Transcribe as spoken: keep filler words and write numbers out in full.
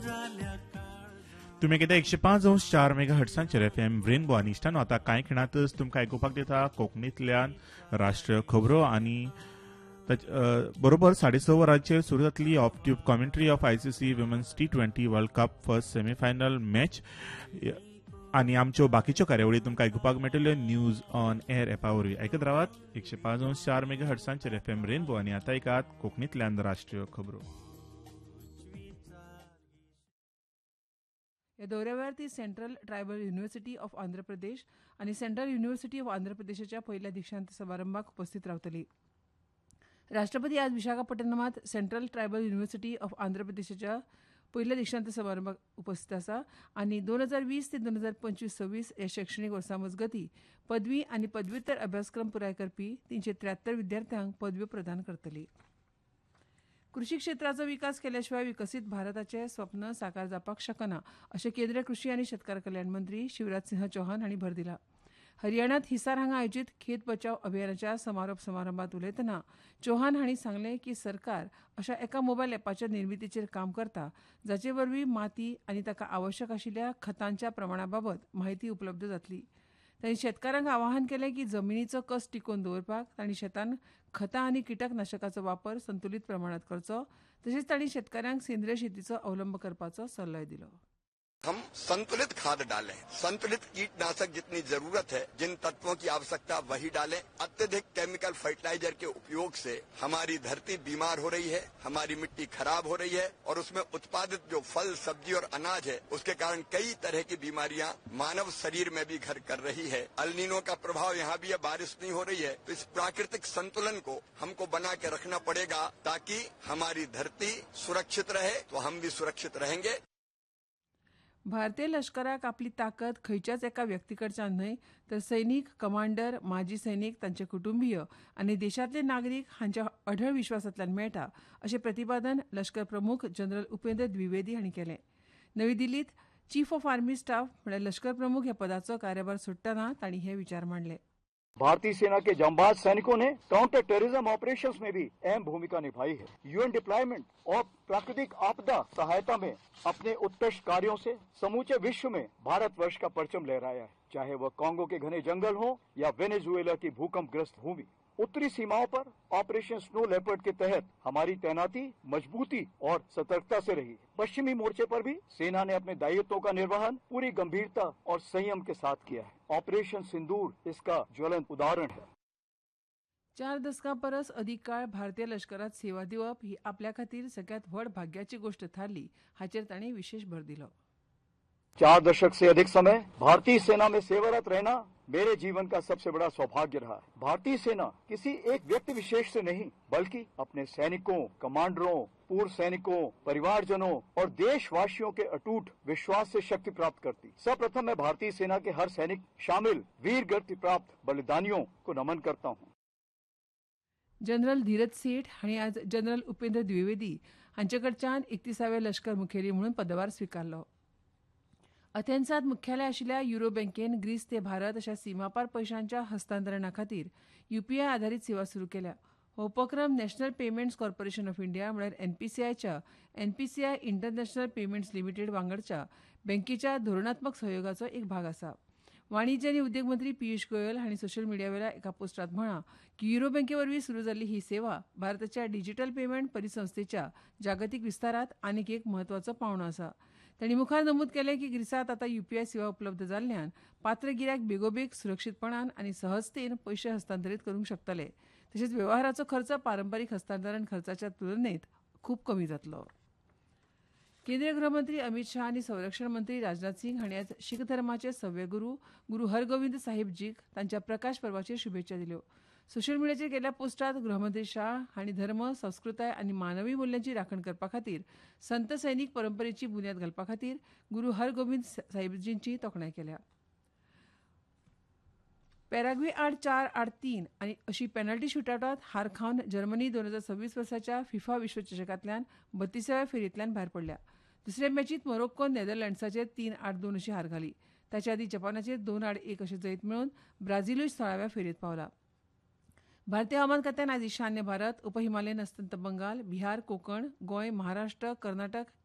तुम्ही कितें एकशे पाच अंश चार मेगा हर्ट्सांचेर एफ एम रेनबो आनी इश्टानो आता कांय खिणातच तुमकां आयकुपाक दिता कोंकणींतल्यान राष्ट्रीय खबरो आनी बरोबर साडे स वरांचेर सुरू जातली of tube commentary of ICC women's T twenty world cup first semifinal match आनी आमच्यो बाकीच्यो कार्यावळी तुमकां आयकुपाक मेळटल्यो न्यूज ऑन एअर एपा वरवीं आयकत रावात एकशे पाच अंश चार मेगा हर्ट्सांचेर एफ एम रेनबो आनी आतां ऐकात कोंकणींतल्यान राष्ट्रीय खबरो. या दौऱ्यावेळार ती central tribal university of Andhra Pradesh आनी सेंट्रल युनिव्हर्सिटी ऑफ आंध्र प्रदेशाच्या पहिल्या दीक्षांत समारंभाक उपस्थित रावतली. राष्ट्रपती आज विशाखापट्टणमात central tribal university of Andhra प्रदेशाच्या पहिल्या दीक्षांत समारंभाक उपस्थित आसा आनी दोन हजार वीस ते दोन हजार पंचवीस सव्वीस ह्या शैक्षणीक वर्सा मजगती पदवी आनी पदव्युत्तर अभ्यासक्रम पुराय करपी तीनशे त्र्याहत्तर विद्यार्थ्यांक पदव्यो प्रदान करतली. कृषी क्षेत्राचो विकास केल्या शिवाय विकसीत भारताचें स्वप्न साकार जावपाक शकना अशें केंद्रीय कृषी आनी शेतकार कल्याण मंत्री शिवराज सिंह चौहान हांणी भर दिला. हरियाणात हिसार हांगा आयोजीत खेत बचाव अभियानाच्या समारोप समारंभात उलयतना चौहान हांणी सांगलें की सरकार अशा एका मोबायल एपाच्या निर्मितीचेर काम करता जाचे वरवीं माती आनी ताका आवश्यक आशिल्ल्या खतांच्या प्रमाणा बाबत म्हायती उपलब्ध जातली. तांणी शेतकारांक आवाहन केलें की जमनीचो कस टिकोवन दवरपाक तांणी शेतान खतां आनी किटकनाशकाचो वापर संतुलीत प्रमाणात करचो तशेंच तांणी शेतकाऱ्यांक सेंद्रीय शेतीचो अवलंब करपाचो सल्लोय दिलो. हम संतुलित खाद डालें, संतुलित कीटनाशक जितनी जरूरत है, जिन तत्वों की आवश्यकता वही डालें. अत्यधिक केमिकल फर्टिलाइजर के उपयोग से हमारी धरती बीमार हो रही है, हमारी मिट्टी खराब हो रही है और उसमें उत्पादित जो फल सब्जी और अनाज है उसके कारण कई तरह की बीमारियां मानव शरीर में भी घर कर रही है. अल्नीनो का प्रभाव यहाँ भी है, बारिश नहीं हो रही है, तो इस प्राकृतिक संतुलन को हमको बना के रखना पड़ेगा ताकि हमारी धरती सुरक्षित रहे तो हम भी सुरक्षित रहेंगे. भारतीय लष्कराक आपली ताकद खंयच्याच एका व्यक्तीकडच्यान न्हय तर सैनीक, कमांडर, माजी सैनीक, तांचे कुटुंबीय आनी देशांतले नागरीक हांच्या अढळ विश्वासांतल्यान मेळटा अशें प्रतिपादन लष्कर प्रमुख जनरल उपेंद्र द्विवेदी हांणी केलें. नवी दिल्लीत चीफ ऑफ आर्मी स्टाफ म्हळ्यार लष्कर प्रमुख ह्या पदाचो कार्यभार सोडटना तांणी हे विचार मांडले. भारतीय सेना के जांबाज सैनिकों ने काउंटर टेररिज्म ऑपरेशंस में भी अहम भूमिका निभाई है. यूएन डिप्लॉयमेंट और प्राकृतिक आपदा सहायता में अपने उत्कृष्ट कार्यों से समूचे विश्व में भारतवर्ष का परचम लहराया है, चाहे वह कांगो के घने जंगल हो या वेनेजुएला की भूकंपग्रस्त भूमि. उत्तरी सीमाओं पर ऑपरेशन स्नो लेपर्ड के तहत हमारी तैनाती मजबूती और सतर्कता से रही. पश्चिमी मोर्चे पर भी सेना ने अपने दायित्वों का निर्वहन पूरी गंभीरता और संयम के साथ किया है. ऑपरेशन सिंदूर इसका ज्वलंत उदाहरण है. चार दशकां परस अधिक काळ भारतीय लष्करात सेवा दिवप ही आपल्या खातीर सगळ्यात व्हड भाग्याची गोष्ट थारली हाचेर तांणी विशेष भर दिलो. चार दशक से अधिक समय भारतीय सेना में सेवारत रहना मेरे जीवन का सबसे बड़ा सौभाग्य रहा है. भारतीय सेना किसी एक व्यक्ति विशेष से नहीं बल्कि अपने सैनिकों, कमांडरों, पूर्व सैनिकों, परिवारजनों और देशवासियों के अटूट विश्वास से शक्ति प्राप्त करती. सर्वप्रथम मैं भारतीय सेना के हर सैनिक शामिल वीर गति प्राप्त बलिदानियों को नमन करता हूँ. जनरल धीरज सेठ हांणी आज जनरल उपेंद्र द्विवेदी हांचे कडच्यान एकतीसावे लष्कर मुखेली म्हणून पदभार स्विकारलो. अथेन्सात मुख्यालय आशिल्ल्या युरो बँकेन ग्रीस ते भारत अशा सीमापार पयशांच्या हस्तांतरणा खातीर युपीआय आधारीत सेवा सुरू केल्या. हो उपक्रम national payments corporation of India म्हळ्यार एनपीसीआयच्या एनपीसीआय इंटरनॅशनल पेमेंट्स लिमिटेड वांगडच्या बँकेच्या धोरणात्मक सहयोगाचो एक भाग आसा. वाणिज्य आनी उद्योग मंत्री पियुष गोयल हांणी सोशल मिडियावेल्या एका पोस्टात म्हळां की युरो बँके वरवीं सुरू जाल्ली ही सेवा भारताच्या डिजिटल पेमेंट परिसंस्थेच्या जागतीक विस्तारात आनीक एक म्हत्वाचो पावंडो आसा. तांणी मुखार नमूद केलें की ग्रीसात आतां युपीआय सेवा उपलब्ध जाल्ल्यान पात्र गिरायक बेगोबेग सुरक्षीतपणान आनी सहजतेन पयशे हस्तांतरीत करूंक शकतले. तशेंच वेव्हाराचो खर्च पारंपारीक हस्तांतरण खर्चाच्या तुलनेत खूब कमी जातलो. केंद्रीय गृहमंत्री अमित शाह आनी संरक्षण मंत्री राजनाथ सिंग हांणी आज शीख धर्माचे सव्वे गुरू गुरू हरगोविंद साहिबजीक तांच्या प्रकाश पर्वाचेर शुभेच्छा दिल्यो. सोशल मिडियाचेर केल्ल्या पोस्टात गृहमंत्री शाह हांणी धर्म, संस्कृताय आनी मानवी मूल्यांची राखण करपा खातीर संत सैनीक परंपरेची बुन्याद घालपा खातीर गुरू हरगोविंद साहिबजींची तोखणाय केल्या. पॅराग्वे आड चार आड तीन आनी अशी पेनल्टी शूटआउटात हार खावन जर्मनी दोन हजार सव्वीस वर्साच्या फिफा विश्वचषकांतल्यान बत्तीसाव्या फेरयेंतल्यान भायर पडल्या. दुसऱ्या मॅचींत मोरोक्कोन नेदरलँड्साचेर तीन आड दोन अशी हार घाली. ताचे आदी जपानाचेर दोन आड एक अशें जैत मेळोवन ब्राझीलूय सोळाव्या फेरयेंत पावला. भारतीय हवामान खात्यान आज ईशान्य भारत, उपहिमालयन अस्तंत बंगाल, बिहार, कोकण, गोंय, महाराष्ट्र, कर्नाटक,